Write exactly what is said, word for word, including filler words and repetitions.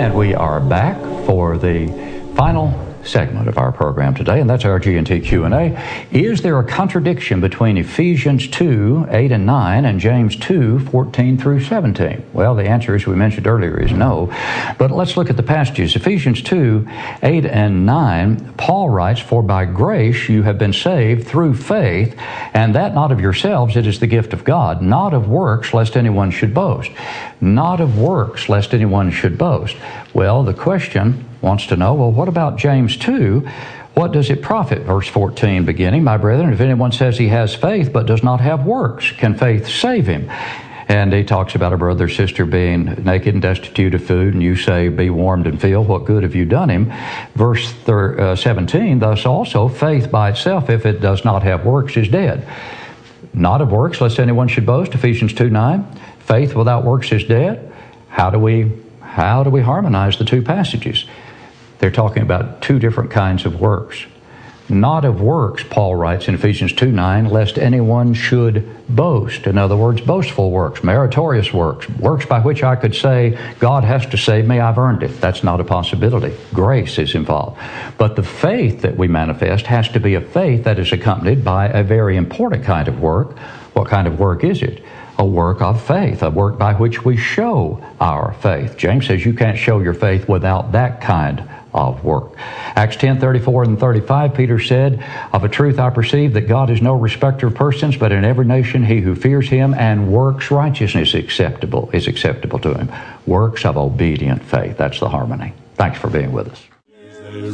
And we are back for the final segment of our program today, and that's our G and T Q and A. Is there a contradiction between Ephesians two, eight and nine and James two, fourteen through seventeen? Well, the answer, as we mentioned earlier, is no. But let's look at the passages. Ephesians two, eight and nine, Paul writes, "For by grace you have been saved through faith, and that not of yourselves, it is the gift of God, not of works, lest anyone should boast." Not of works, lest anyone should boast. Well, the question wants to know, well, what about James two? What does it profit? Verse fourteen beginning, "My brethren, if anyone says he has faith but does not have works, can faith save him?" And he talks about a brother or sister being naked and destitute of food, and you say, "Be warmed and filled. What good have you done him?" Verse seventeen, "Thus also faith by itself, if it does not have works, is dead." Not of works, lest anyone should boast. Ephesians two nine, "Faith without works is dead." How do we, how do we harmonize the two passages? They're talking about two different kinds of works. Not of works, Paul writes in Ephesians two nine, "lest anyone should boast." In other words, boastful works, meritorious works, works by which I could say, God has to save me, I've earned it. That's not a possibility. Grace is involved. But the faith that we manifest has to be a faith that is accompanied by a very important kind of work. What kind of work is it? A work of faith, a work by which we show our faith. James says you can't show your faith without that kind of work. Acts ten thirty-four and thirty-five, Peter said, "Of a truth I perceive that God is no respecter of persons, but in every nation he who fears him and works righteousness acceptable is acceptable to him." Works of obedient faith. That's the harmony. Thanks for being with us.